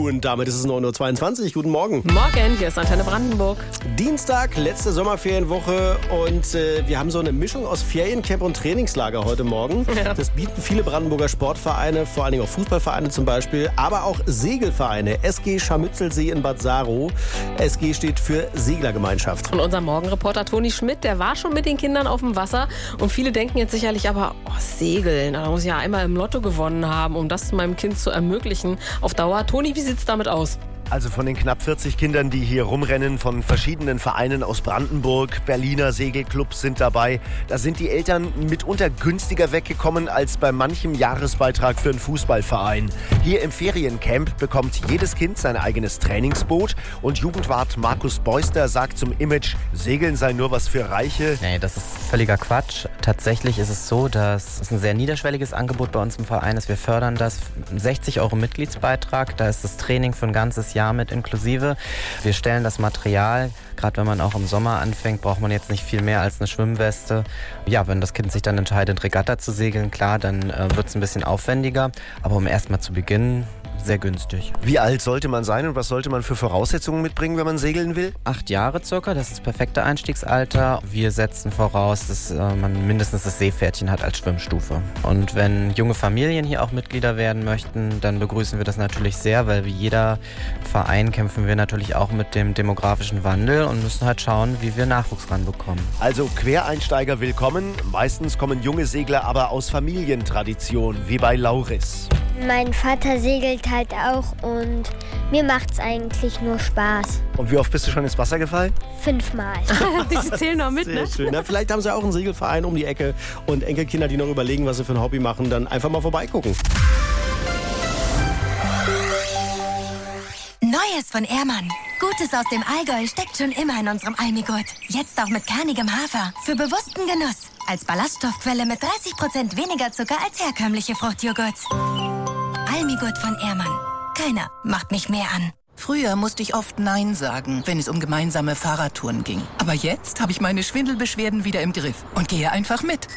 Und damit ist es 9.22 Uhr. Guten Morgen. Morgen, hier ist Antenne Brandenburg. Dienstag, letzte Sommerferienwoche und wir haben so eine Mischung aus Feriencamp und Trainingslager heute Morgen. Ja. Das bieten viele Brandenburger Sportvereine, vor allen Dingen auch Fußballvereine zum Beispiel, aber auch Segelvereine. SG Scharmützelsee in Bad Saarow. SG steht für Seglergemeinschaft. Und unser Morgenreporter Toni Schmidt, der war schon mit den Kindern auf dem Wasser. Und viele denken jetzt sicherlich aber, Segeln, da muss ich ja einmal im Lotto gewonnen haben, um das meinem Kind zu ermöglichen auf Dauer. Toni, wie sieht's damit aus? Also von den knapp 40 Kindern, die hier rumrennen, von verschiedenen Vereinen aus Brandenburg, Berliner Segelclubs sind dabei. Da sind die Eltern mitunter günstiger weggekommen als bei manchem Jahresbeitrag für einen Fußballverein. Hier im Feriencamp bekommt jedes Kind sein eigenes Trainingsboot und Jugendwart Markus Beuster sagt zum Image, Segeln sei nur was für Reiche. Nee, das ist völliger Quatsch. Tatsächlich ist es so, dass es ein sehr niederschwelliges Angebot bei uns im Verein ist. Wir fördern das, 60 € Mitgliedsbeitrag, da ist das Training für ein ganzes Jahr mit inklusive. Wir stellen das Material, gerade wenn man auch im Sommer anfängt, braucht man jetzt nicht viel mehr als eine Schwimmweste. Ja, wenn das Kind sich dann entscheidet, Regatta zu segeln, klar, dann wird es ein bisschen aufwendiger. Aber um erst mal zu beginnen, sehr günstig. Wie alt sollte man sein und was sollte man für Voraussetzungen mitbringen, wenn man segeln will? 8 Jahre circa, das ist das perfekte Einstiegsalter. Wir setzen voraus, dass man mindestens das Seepferdchen hat als Schwimmstufe. Und wenn junge Familien hier auch Mitglieder werden möchten, dann begrüßen wir das natürlich sehr, weil wie jeder Verein kämpfen wir natürlich auch mit dem demografischen Wandel und müssen halt schauen, wie wir Nachwuchs ranbekommen. Also Quereinsteiger willkommen. Meistens kommen junge Segler aber aus Familientradition, wie bei Lauris. Mein Vater segelt halt auch und mir macht's eigentlich nur Spaß. Und wie oft bist du schon ins Wasser gefallen? 5-mal. Die zählen noch mit, Sehr ne? schön. Na, vielleicht haben sie auch einen Segelverein um die Ecke und Enkelkinder, die noch überlegen, was sie für ein Hobby machen, dann einfach mal vorbeigucken. Neues von Ehrmann. Gutes aus dem Allgäu steckt schon immer in unserem Almigurt. Jetzt auch mit kernigem Hafer. Für bewussten Genuss. Als Ballaststoffquelle mit 30% weniger Zucker als herkömmliche Fruchtjoghurts. Almigurt von Ehrmann. Keiner macht mich mehr an. Früher musste ich oft Nein sagen, wenn es um gemeinsame Fahrradtouren ging. Aber jetzt habe ich meine Schwindelbeschwerden wieder im Griff und gehe einfach mit.